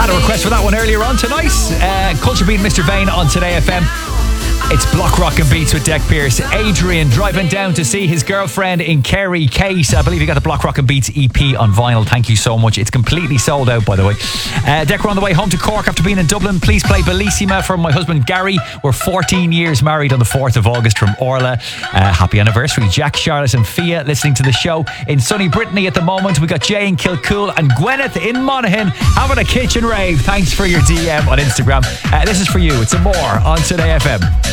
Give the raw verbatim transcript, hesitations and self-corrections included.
had a request for that one earlier on tonight. Uh, Culture Beat Mister Vane on Today F M. It's Block Rock and Beats with Deck Pierce. Adrian driving down to see his girlfriend in Kerry. Kate, I believe you got the Block Rock and Beats E P on vinyl. Thank you so much. It's completely sold out, by the way. Uh, Deck, we're on the way home to Cork after being in Dublin. Please play Bellissima from my husband Gary. We're fourteen years married on the fourth of August from Orla. Uh, happy anniversary. Jack, Charlotte and Fia listening to the show in sunny Brittany at the moment. We got Jay in Kilcool and Gwyneth in Monaghan having a kitchen rave. Thanks for your D M on Instagram. Uh, this is for you. It's a more on Today F M.